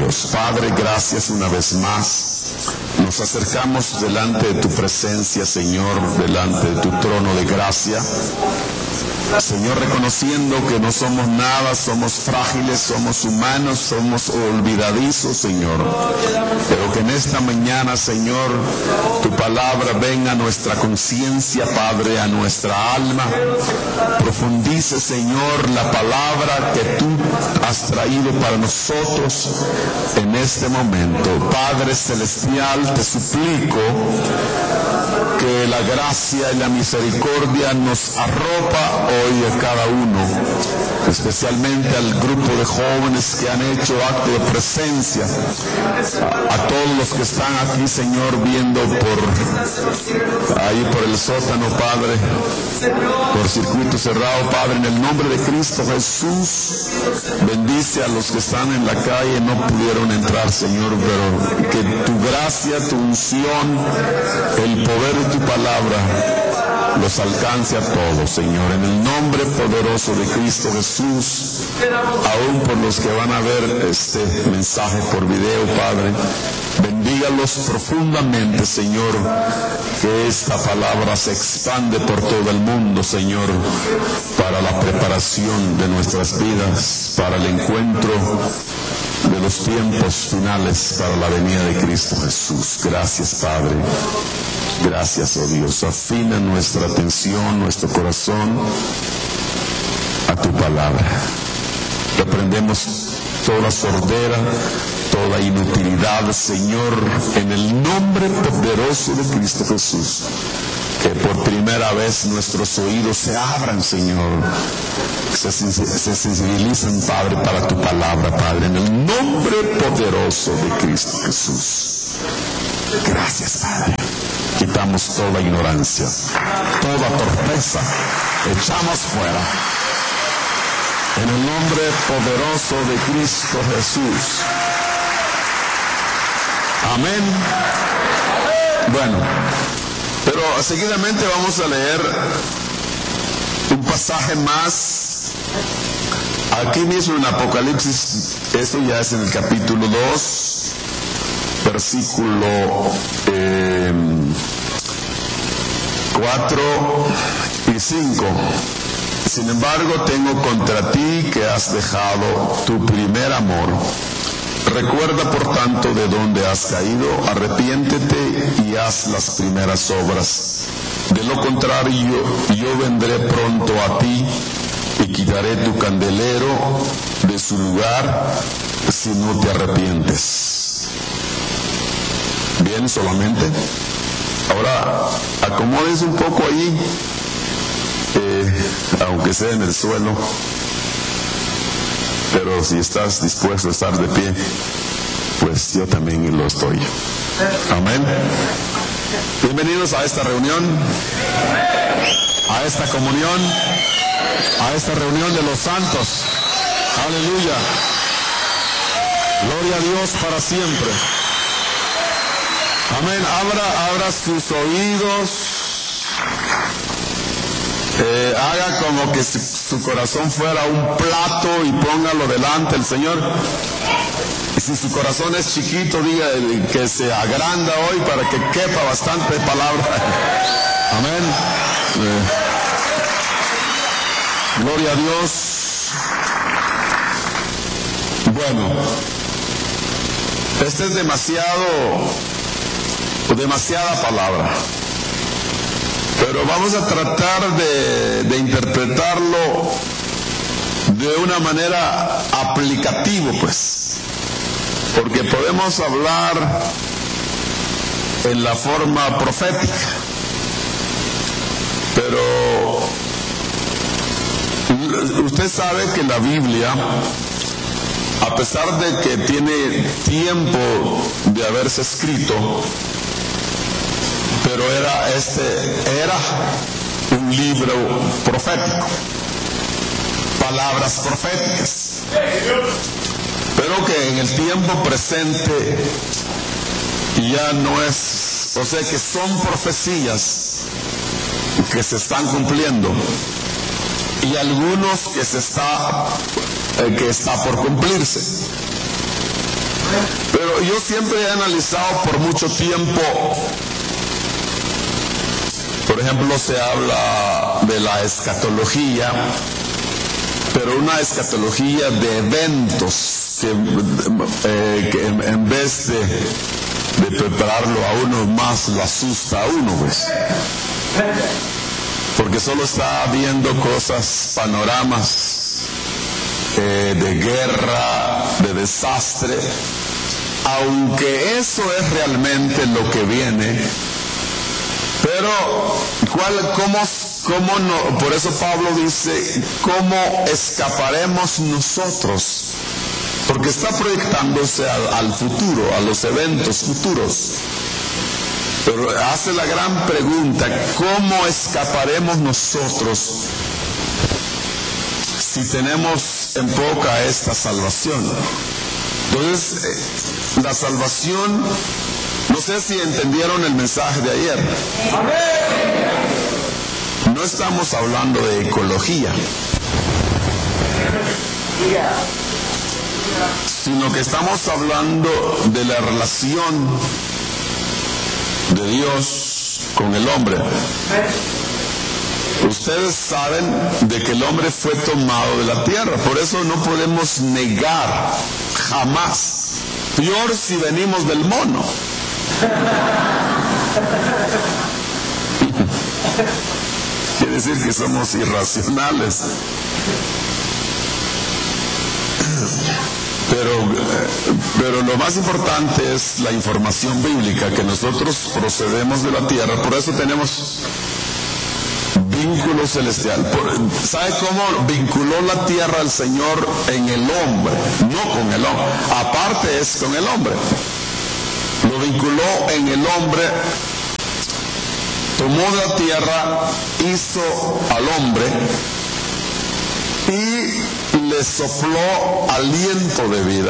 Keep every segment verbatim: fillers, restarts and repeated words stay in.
Dios. Padre, gracias una vez más. Nos acercamos delante de tu presencia, Señor, delante de tu trono de gracia. Señor, reconociendo que no somos nada, somos frágiles, somos humanos, somos olvidadizos, Señor. Pero que en esta mañana, Señor, tu palabra venga a nuestra conciencia, Padre, a nuestra alma. Profundice, Señor, la palabra que tú has traído para nosotros en este momento. Padre celestial, te suplico que la gracia y la misericordia nos arropa hoy a cada uno, especialmente al grupo de jóvenes que han hecho acto de presencia, a, a todos los que están aquí, Señor, viendo por ahí por el sótano, Padre, por circuito cerrado, Padre, en el nombre de Cristo Jesús, bendice a los que están en la calle, no pudieron entrar, Señor, pero que tu gracia, tu unción, el poder de tu palabra los alcance a todos, Señor, en el nombre poderoso de Cristo Jesús, aún por los que van a ver este mensaje por video, Padre, bendígalos profundamente, Señor, que esta palabra se expande por todo el mundo, Señor, para la preparación de nuestras vidas, para el encuentro de los tiempos finales, para la venida de Cristo Jesús. Gracias, Padre. Gracias, oh Dios. Afina nuestra atención, nuestro corazón a tu palabra. Reprendemos toda sordera, toda inutilidad, Señor, en el nombre poderoso de Cristo Jesús. Que por primera vez nuestros oídos se abran, Señor, se, se sensibilizan, Padre, para tu palabra, Padre, en el nombre poderoso de Cristo Jesús. Gracias, Padre. Quitamos toda ignorancia, toda torpeza, echamos fuera. En el nombre poderoso de Cristo Jesús. Amén. Bueno, pero seguidamente vamos a leer un pasaje más. Aquí mismo en Apocalipsis, esto ya es en el capítulo dos, versículo eh, cuatro y cinco. Sin embargo, tengo contra ti que has dejado tu primer amor. Recuerda, por tanto, de dónde has caído, arrepiéntete y haz las primeras obras. De lo contrario, yo vendré pronto a ti y quitaré tu candelero de su lugar si no te arrepientes. Bien, solamente. Ahora, acomódense un poco ahí, eh, aunque sea en el suelo. Pero si estás dispuesto a estar de pie, pues yo también lo estoy. Amén. Bienvenidos a esta reunión, a esta comunión, a esta reunión de los santos. Aleluya. Gloria a Dios para siempre. Amén. Abra, abra sus oídos. Eh, haga como que su, su corazón fuera un plato y póngalo delante del Señor. Y si su corazón es chiquito, diga que se agranda hoy para que quepa bastante palabra. Amén. Eh, gloria a Dios. Bueno, este es demasiado, demasiada palabra. Pero vamos a tratar de, de interpretarlo de una manera aplicativa, pues. Porque podemos hablar en la forma profética. Pero usted sabe que la Biblia, a pesar de que tiene tiempo de haberse escrito, pero era este era un libro profético, palabras proféticas, pero que en el tiempo presente ya no es, o sea que son profecías que se están cumpliendo y algunos que se está eh, que está por cumplirse. yo siempre he analizado por mucho tiempo, por ejemplo, se habla de la escatología, pero una escatología de eventos que, eh, que en, en vez de, de prepararlo a uno más, lo asusta a uno, pues. Porque solo está viendo cosas, panoramas eh, de guerra, de desastre, aunque eso es realmente lo que viene. Pero, ¿cuál, cómo, cómo no? Por eso Pablo dice, ¿cómo escaparemos nosotros? Porque está proyectándose al, al futuro, a los eventos futuros. Pero hace la gran pregunta, ¿cómo escaparemos nosotros si tenemos en poca esta salvación? Entonces, eh, la salvación, no sé si entendieron el mensaje de ayer. No estamos hablando de ecología, sino que estamos hablando de la relación de Dios con el hombre. Ustedes saben de que el hombre fue tomado de la tierra, por eso no podemos negar jamás. Peor si venimos del mono. Quiere decir que somos irracionales. Pero, pero lo más importante es la información bíblica, que nosotros procedemos de la tierra, por eso tenemos vínculo celestial. ¿Sabe cómo vinculó la tierra al Señor en el hombre? No con el hombre, aparte es con el hombre. Lo vinculó en el hombre, tomó la tierra, hizo al hombre y le sopló aliento de vida.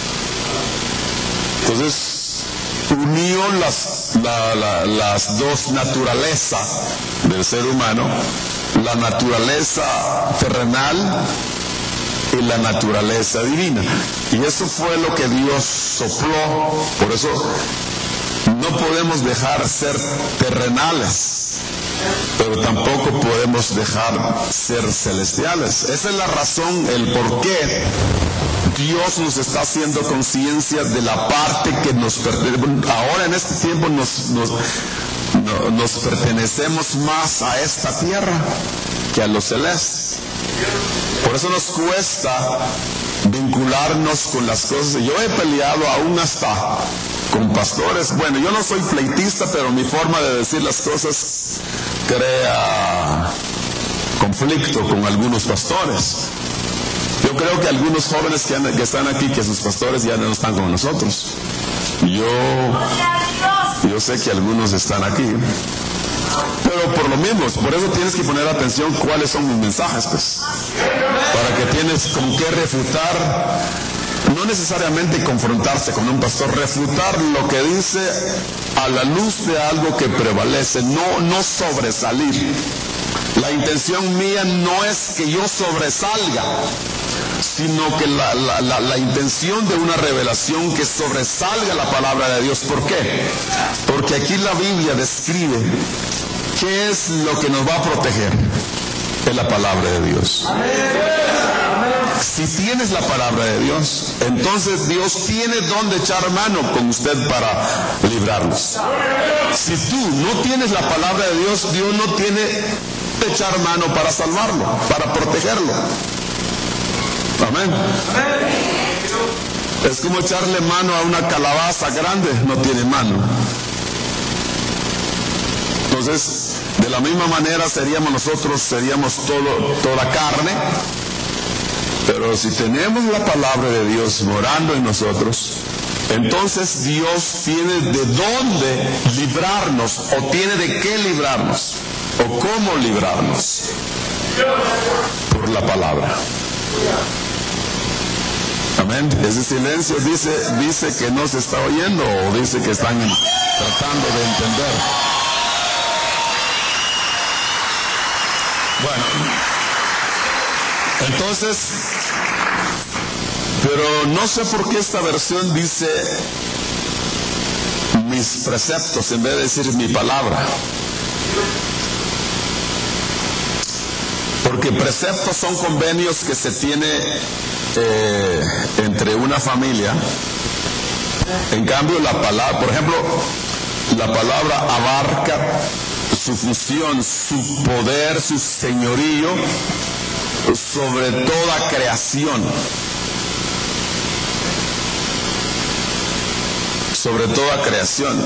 Entonces unió las, la, la, las dos naturalezas del ser humano, la naturaleza terrenal y la naturaleza divina. Y eso fue lo que Dios sopló. Por eso no podemos dejar ser terrenales, pero tampoco podemos dejar ser celestiales. Esa es la razón, el por qué Dios nos está haciendo conciencia de la parte que nos pertenece. Ahora en este tiempo nos, nos, no, nos pertenecemos más a esta tierra que a los celestes. Por eso nos cuesta vincularnos con las cosas. Yo he peleado aún hasta con pastores. Bueno, yo no soy pleitista, pero mi forma de decir las cosas crea conflicto con algunos pastores. Yo creo que algunos jóvenes que, han, que están aquí, que sus pastores ya no están con nosotros. Yo, yo sé que algunos están aquí. Pero por lo mismo, por eso tienes que poner atención cuáles son mis mensajes, pues. Para que tienes con qué refutar, no necesariamente confrontarse con un pastor, refutar lo que dice a la luz de algo que prevalece, no, no sobresalir. La intención mía no es que yo sobresalga, sino que la, la, la, la intención de una revelación que sobresalga la palabra de Dios. ¿Por qué? Porque aquí la Biblia describe qué es lo que nos va a proteger. Es la palabra de Dios. Si tienes la palabra de Dios, entonces Dios tiene donde echar mano con usted para librarnos. Si tú no tienes la palabra de Dios, Dios no tiene de echar mano para salvarlo, para protegerlo. Amén. Es como echarle mano a una calabaza grande, no tiene mano. Entonces, de la misma manera seríamos nosotros, seríamos todo, toda carne. Pero si tenemos la palabra de Dios morando en nosotros, entonces Dios tiene de dónde librarnos, o tiene de qué librarnos, o cómo librarnos, por la palabra. Amén. Ese silencio dice, dice que no se está oyendo, o dice que están tratando de entender. Bueno, entonces, pero no sé por qué esta versión dice mis preceptos en vez de decir mi palabra. Porque preceptos son convenios que se tiene eh, entre una familia. En cambio, la palabra, por ejemplo, la palabra abarca su función, su poder, su señorío sobre toda creación. Sobre toda creación.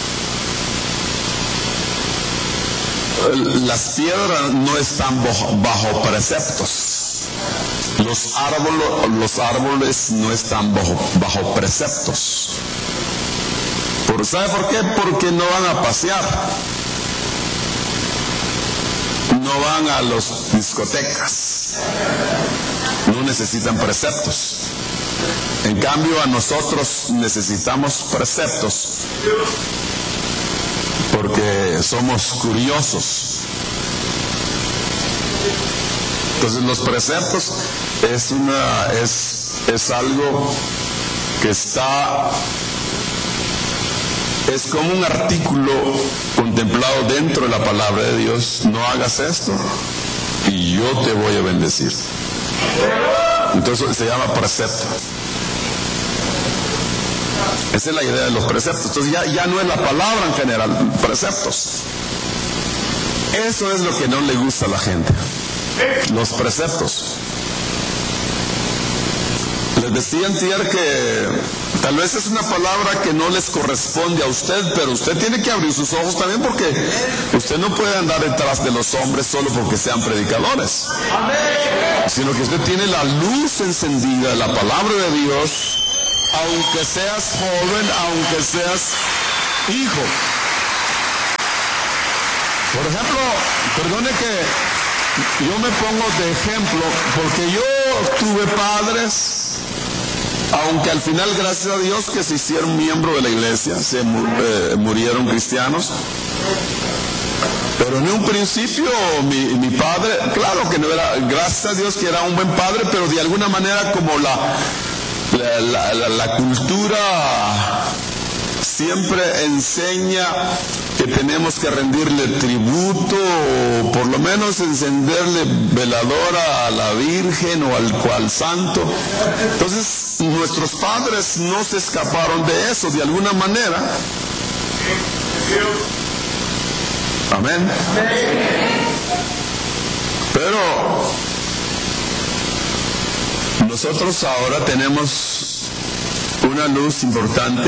Las piedras no están bajo, bajo preceptos. Los árboles, los árboles no están bajo, bajo preceptos. ¿Por, ¿Sabe por qué? Porque no van a pasear. No van a las discotecas. No necesitan preceptos. En cambio, a nosotros necesitamos preceptos. Porque somos curiosos. Entonces los preceptos es una es, es algo que está es como un artículo contemplado dentro de la palabra de Dios. No hagas esto y yo te voy a bendecir. Entonces se llama precepto. Esa es la idea de los preceptos. Entonces ya, ya no es la palabra en general, preceptos. Eso es lo que no le gusta a la gente. Los preceptos. Les decía antier que tal vez es una palabra que no les corresponde a usted, pero usted tiene que abrir sus ojos también, porque usted no puede andar detrás de los hombres solo porque sean predicadores, sino que usted tiene la luz encendida de la palabra de Dios. Aunque seas joven, aunque seas hijo. Por ejemplo, perdone que yo me pongo de ejemplo, porque yo tuve padres, aunque al final, gracias a Dios, que se hicieron miembros de la iglesia, se eh, murieron cristianos. Pero en un principio mi, mi padre, claro que no era, gracias a Dios que era un buen padre, pero de alguna manera como la... La, la, la, la cultura siempre enseña que tenemos que rendirle tributo, o por lo menos encenderle veladora a la Virgen o al cual santo. Entonces nuestros padres no se escaparon de eso de alguna manera. Amén. Pero nosotros ahora tenemos una luz importante.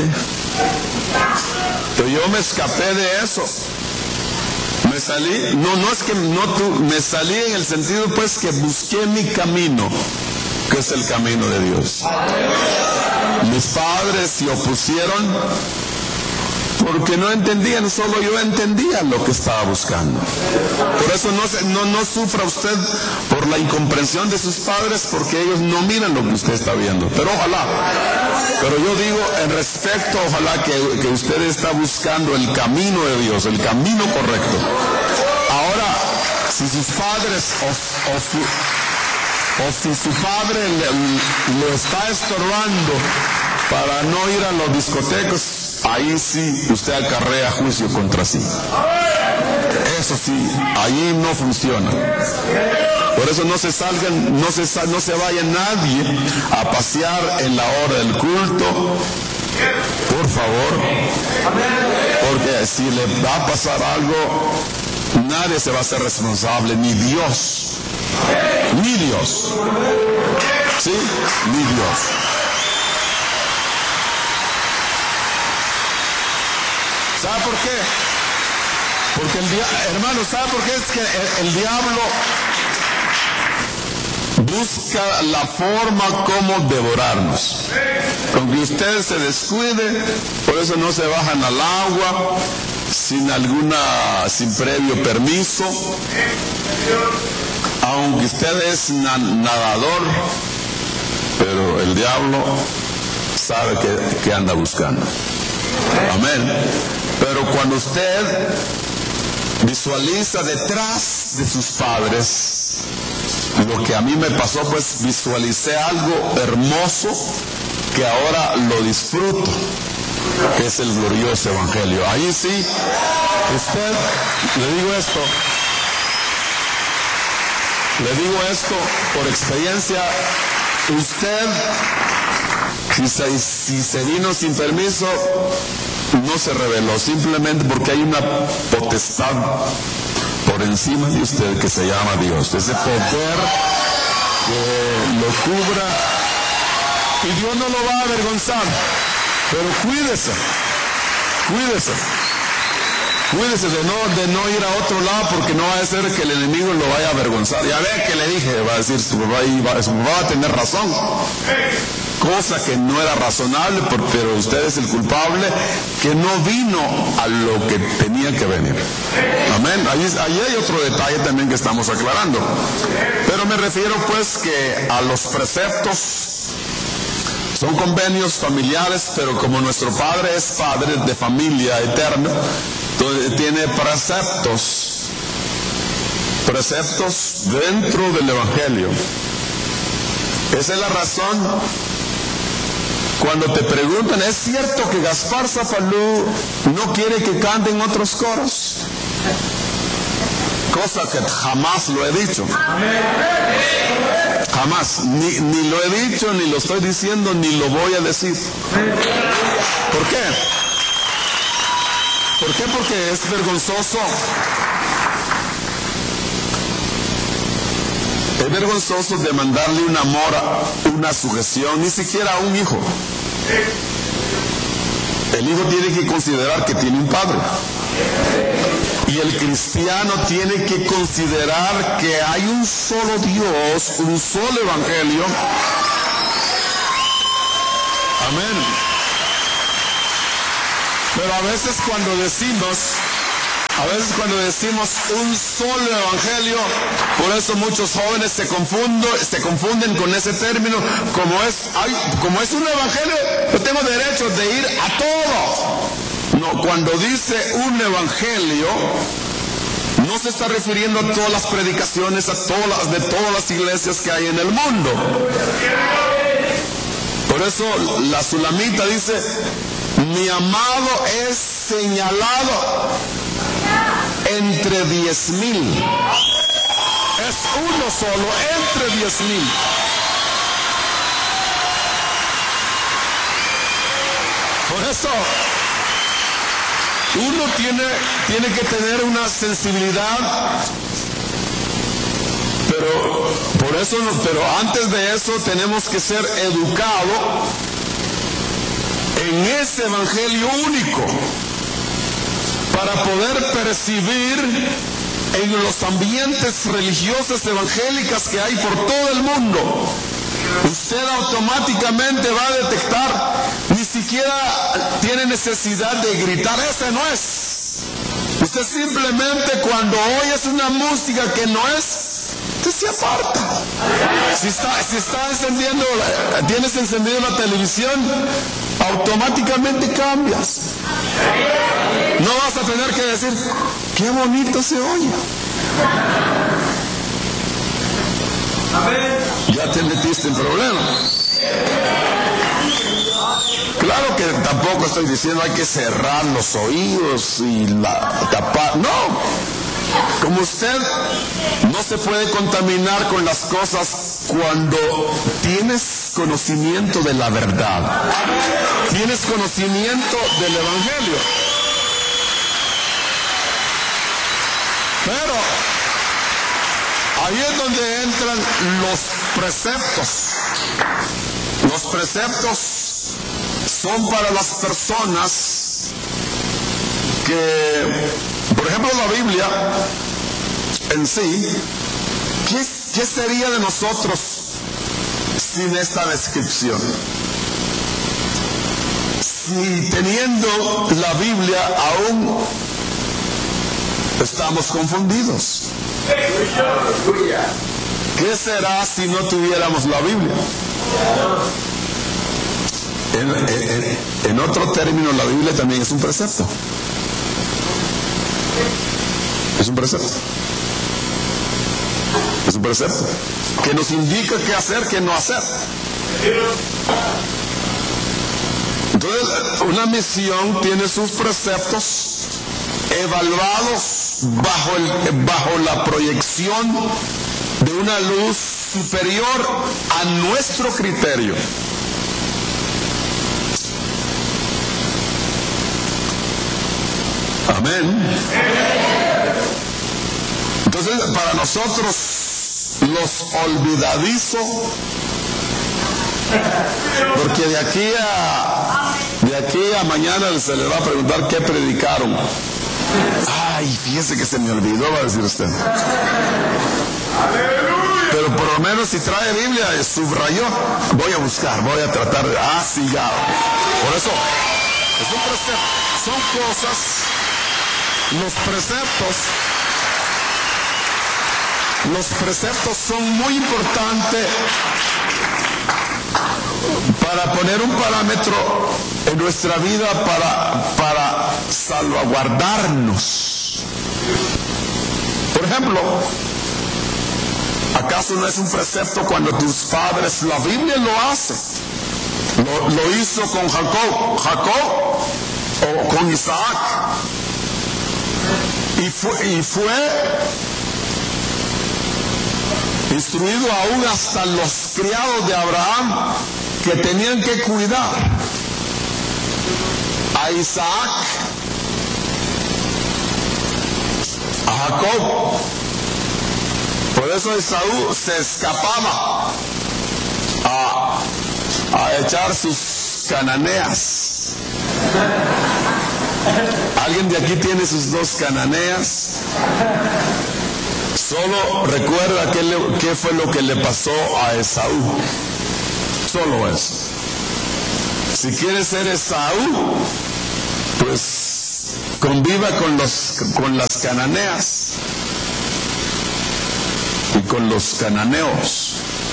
Pero yo me escapé de eso. Me salí, no, no es que no tu, me salí en el sentido pues que busqué mi camino, que es el camino de Dios. Mis padres se opusieron porque no entendían, solo yo entendía lo que estaba buscando. Por eso no, se, no, no sufra usted por la incomprensión de sus padres, porque ellos no miran lo que usted está viendo. Pero ojalá, pero yo digo en respecto, ojalá que, que usted está buscando el camino de Dios, el camino correcto. Ahora, si sus padres o, o, su, o si su padre le, le está estorbando para no ir a los discotecas, ahí sí usted acarrea juicio contra sí. Eso sí, ahí no funciona. Por eso no se salgan, no se, no se vaya nadie a pasear en la hora del culto, por favor, porque si le va a pasar algo, nadie se va a hacer responsable, ni Dios, ni Dios, ¿sí? Ni Dios. ¿Sabe por qué? Porque el diablo, hermano, ¿sabe por qué? Es que el, el diablo busca la forma como devorarnos. Con que usted se descuide, por eso no se bajan al agua sin alguna, sin previo permiso. Aunque usted es nadador, pero el diablo sabe que, que anda buscando. Amén. Pero cuando usted visualiza detrás de sus padres, lo que a mí me pasó, pues visualicé algo hermoso que ahora lo disfruto. que es el glorioso evangelio. Ahí sí, usted, le digo esto, le digo esto por experiencia, usted, si se, si se vino sin permiso, no se reveló, simplemente porque hay una potestad por encima de usted que se llama Dios. Ese poder que lo cubra, y Dios no lo va a avergonzar. Pero cuídese, cuídese, cuídese de no, de no ir a otro lado, porque no va a ser que el enemigo lo vaya a avergonzar. Ya ve que le dije, va a decir, su papá, va, su papá va a tener razón. Cosa que no era razonable, pero usted es el culpable que no vino a lo que tenía que venir. Amén. Ahí, ahí hay otro detalle también que estamos aclarando. Pero me refiero pues que a los preceptos son convenios familiares, pero como nuestro Padre es Padre de familia eterno, tiene preceptos, preceptos dentro del Evangelio. Esa es la razón. Cuando te preguntan, ¿es cierto que Gaspar Zapalú no quiere que canten otros coros? Cosa que jamás lo he dicho. Jamás. Ni, ni lo he dicho, ni lo estoy diciendo, ni lo voy a decir. ¿Por qué? ¿Por qué? Porque es vergonzoso. Es vergonzoso demandarle un amor, una sujeción, ni siquiera a un hijo. El hijo tiene que considerar que tiene un padre. Y el cristiano tiene que considerar que hay un solo Dios, un solo evangelio. Amén. Pero a veces cuando decimos, a veces cuando decimos un solo evangelio, por eso muchos jóvenes se confunden, se confunden con ese término. Como es, ay, como es un evangelio, yo tengo derecho de ir a todo. No, cuando dice un evangelio, no se está refiriendo a todas las predicaciones, a todas las, de todas las iglesias que hay en el mundo. Por eso la Sulamita dice, mi amado es señalado entre diez mil. Es uno solo entre diez mil. Por eso uno tiene, tiene que tener una sensibilidad, pero por eso, pero antes de eso tenemos que ser educados en ese evangelio único para poder percibir en los ambientes religiosos evangélicas que hay por todo el mundo. Usted automáticamente va a detectar, ni siquiera tiene necesidad de gritar, ese no es. Usted simplemente cuando oyes una música que no es, usted se aparta. Si está, si está encendiendo, tienes encendido la televisión, automáticamente cambias. No vas a tener que decir, qué bonito se oye. Ya te metiste en problemas. Claro que tampoco estoy diciendo hay que cerrar los oídos y la, tapar. No. Como usted no se puede contaminar con las cosas cuando tienes conocimiento de la verdad. Tienes conocimiento del evangelio. Pero ahí es donde entran los preceptos. Los preceptos son para las personas que, por ejemplo, la Biblia en sí, ¿qué, qué sería de nosotros sin esta descripción? Si teniendo la Biblia aún estamos confundidos. ¿Qué será si no tuviéramos la Biblia? En, en, en otro término, la Biblia también es un precepto. Es un precepto. Es un precepto que nos indica qué hacer, qué no hacer. Entonces, una misión tiene sus preceptos evaluados bajo, el, bajo la proyección de una luz superior a nuestro criterio. Amén. Entonces, para nosotros, los olvidadizos, porque de aquí a de aquí a mañana se le va a preguntar qué predicaron. Ay, fíjese que se me olvidó, va a decir usted. Pero por lo menos si trae Biblia, subrayó. Voy a buscar, voy a tratar de... Ah, sí, ya. Por eso, es un precepto. Son cosas, los preceptos, los preceptos son muy importantes para poner un parámetro en nuestra vida para, para salvaguardarnos. Por ejemplo, ¿acaso no es un precepto cuando tus padres, la Biblia lo hace? Lo, lo hizo con Jacob, Jacob o con Isaac. Y fue, y fue instruido aún hasta los criados de Abraham que tenían que cuidar a Isaac, a Jacob. Por eso Esaú se escapaba a, a echar sus cananeas. ¿Alguien de aquí tiene sus dos cananeas? Solo recuerda qué, le, qué fue lo que le pasó a Esaú. Solo eso. Si quieres ser Esaú, pues conviva con, los, con las cananeas y con los cananeos.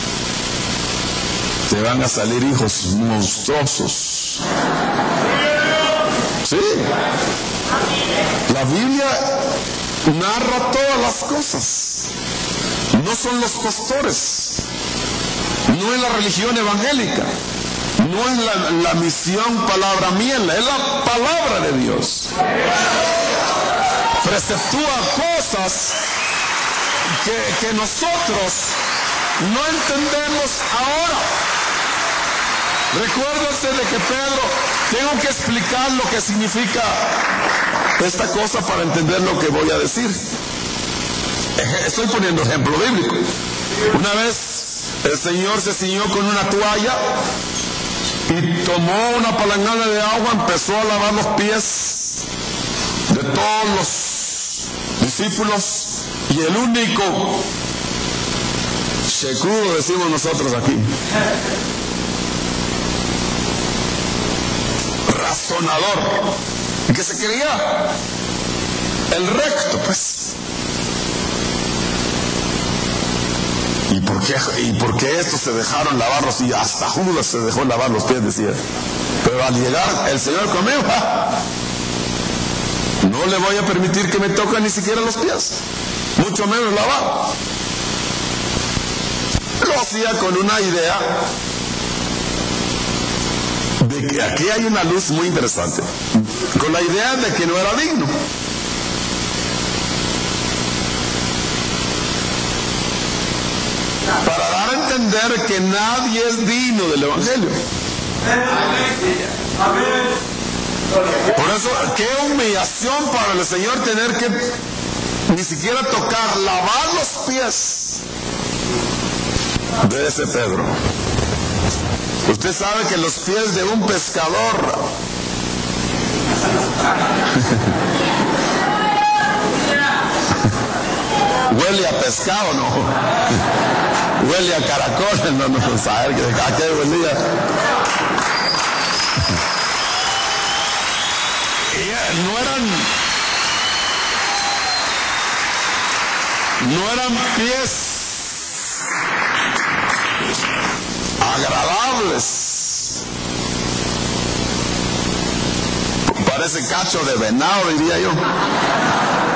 Te van a salir hijos monstruosos. Sí. La Biblia narra todas las cosas. No son los pastores. No es la religión evangélica. No es la, la misión palabra miel. Es la palabra de Dios. Preceptúa cosas que, que nosotros no entendemos ahora. Recuérdense de que Pedro, tengo que explicar lo que significa esta cosa para entender lo que voy a decir. Estoy poniendo ejemplo bíblico. Una vez el Señor se ciñó con una toalla y tomó una palangana de agua, empezó a lavar los pies de todos los discípulos, y el único checudo, decimos nosotros aquí, razonador, que se creía el recto, pues. ¿Y por qué, y por qué estos se dejaron lavarlos? Y hasta Judas se dejó lavar los pies, decía. Pero al llegar el Señor conmigo, ¡ah! No le voy a permitir que me toquen ni siquiera los pies, mucho menos lavar. Lo hacía con una idea de que aquí hay una luz muy interesante, con la idea de que no era digno. Para dar a entender que nadie es digno del Evangelio. Por eso, qué humillación para el Señor tener que ni siquiera tocar, lavar los pies de ese Pedro. Usted sabe que los pies de un pescador huele a pescado, ¿no? Huele a caracol, no, no, no, saber que a qué huelía. Y no eran, no eran pies agradables. Parece cacho de venado, diría yo.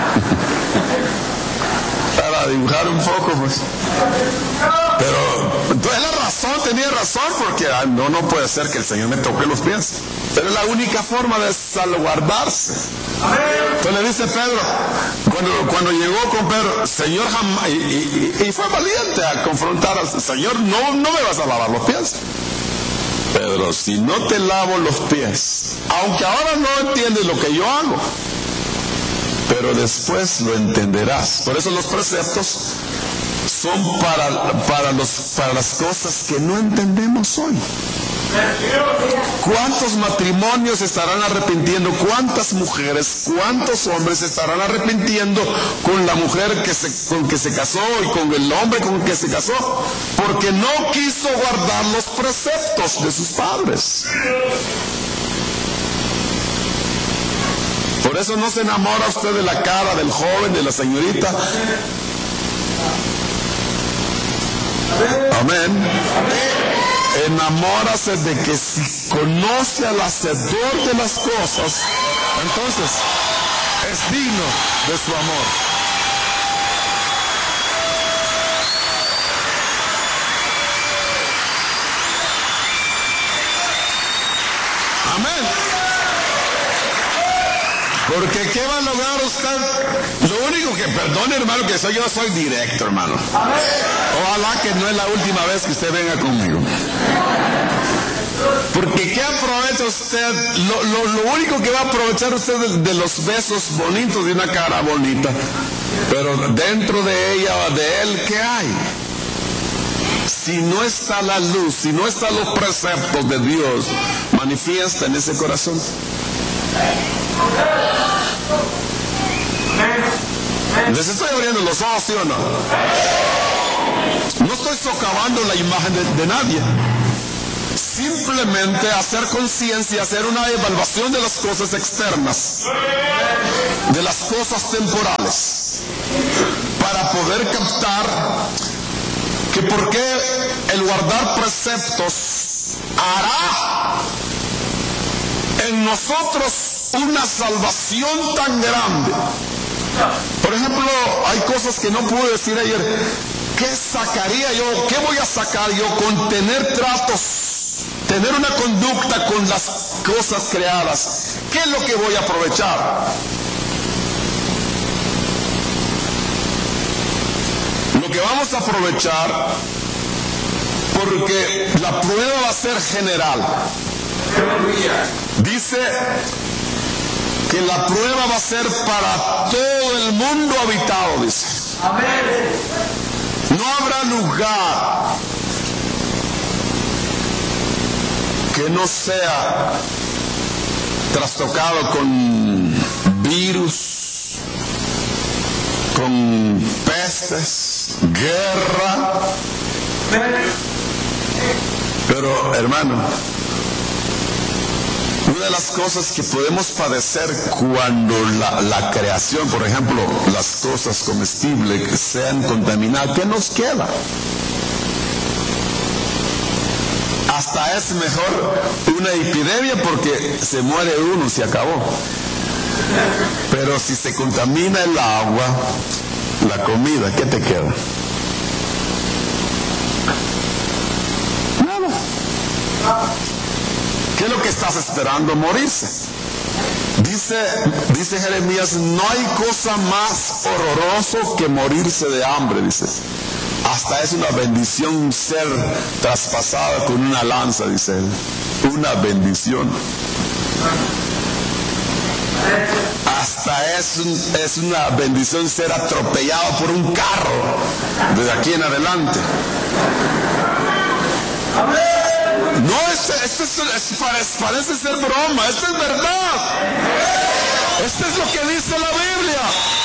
Para dibujar un poco, pues. Pero Entonces la razón, tenía razón, porque ah, no, no puede ser que el Señor me toque los pies. Pero es la única forma de salvaguardarse. Entonces le dice Pedro, cuando, cuando llegó con Pedro, Señor jamás, y, y, y fue valiente a confrontar al Señor, no, no me vas a lavar los pies. Pedro, si no te lavo los pies, aunque ahora no entiendes lo que yo hago, pero después lo entenderás. Por eso los preceptos son para, para, los, para las cosas que no entendemos hoy. ¿Cuántos matrimonios estarán arrepintiendo? ¿Cuántas mujeres, cuántos hombres estarán arrepintiendo con la mujer que se, con que se casó y con el hombre con que se casó? Porque no quiso guardar los preceptos de sus padres. Por eso no se enamora usted de la cara del joven, de la señorita. Amén. Enamórase de que si conoce al hacedor de las cosas, entonces es digno de su amor. Amén. Porque ¿qué va a lograr usted? Lo único que, perdone hermano, que soy yo soy directo, hermano. Ojalá que no es la última vez que usted venga conmigo. Porque ¿qué aprovecha usted? Lo, lo, lo único que va a aprovechar usted de, de los besos bonitos de una cara bonita. Pero dentro de ella o de él, ¿qué hay? Si no está la luz, si no están los preceptos de Dios, manifiesta en ese corazón. Les estoy abriendo los ojos, ¿sí o no? No estoy socavando la imagen de, de nadie. Simplemente hacer conciencia, hacer una evaluación de las cosas externas, de las cosas temporales, para poder captar que por qué el guardar preceptos hará en nosotros una salvación tan grande. Por ejemplo, hay cosas que no pude decir ayer. ¿Qué sacaría yo? ¿Qué voy a sacar yo con tener tratos, tener una conducta con las cosas creadas? ¿Qué es lo que voy a aprovechar? Lo que vamos a aprovechar, porque la prueba va a ser general. Dice que la prueba va a ser para todo el mundo habitado, dice. No habrá lugar que no sea trastocado con virus, con pestes, guerra. Pero, hermano, una de las cosas que podemos padecer cuando la, la creación, por ejemplo, las cosas comestibles sean contaminadas, ¿qué nos queda? Hasta es mejor una epidemia porque se muere uno y se acabó. Pero si se contamina el agua, la comida, ¿qué te queda? Nada. ¿Qué es lo que estás esperando? Morirse. Dice, dice Jeremías, no hay cosa más horroroso que morirse de hambre, dice. Hasta es una bendición ser traspasada con una lanza, dice él. Una bendición. Hasta es, un, es una bendición ser atropellado por un carro desde aquí en adelante. No, esto, esto es, es, parece, parece ser broma, esto es verdad. Esto es lo que dice la Biblia.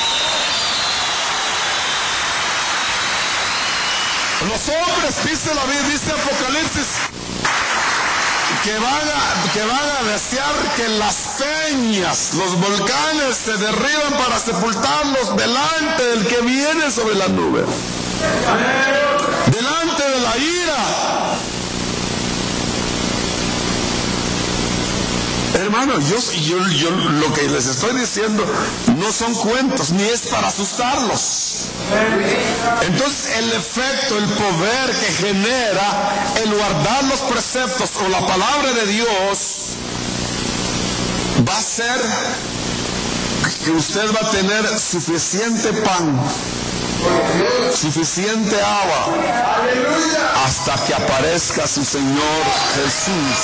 Los hombres, dice la Biblia, dice Apocalipsis, que van a, que van a desear que las peñas, los volcanes se derriban para sepultarlos delante del que viene sobre la nube, delante de la ira. hermano, yo, yo, yo lo que les estoy diciendo no son cuentos, ni es para asustarlos. Entonces el efecto, el poder que genera el guardar los preceptos o la palabra de Dios va a ser que usted va a tener suficiente pan, suficiente agua, hasta que aparezca su Señor Jesús.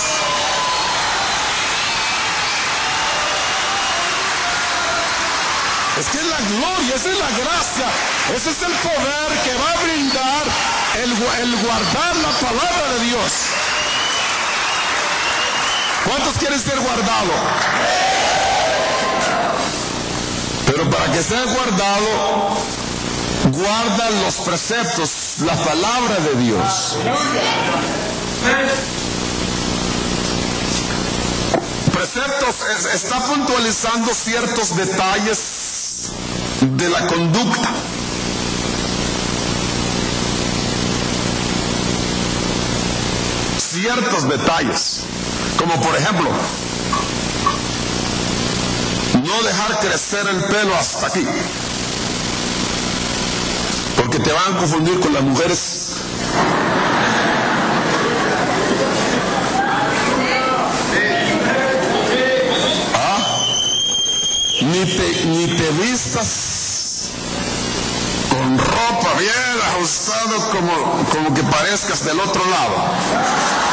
Es que es la gloria, esa es la gracia, ese es el poder que va a brindar el, el guardar la palabra de Dios. ¿Cuántos quieren ser guardados? Pero para que sea guardado, guardan los preceptos, la palabra de Dios. Preceptos es, está puntualizando ciertos detalles de la conducta. Ciertos detalles, como por ejemplo, no dejar crecer el pelo hasta aquí, porque te van a confundir con las mujeres. Ni te, ni te vistas con ropa bien ajustado como, como que parezcas del otro lado.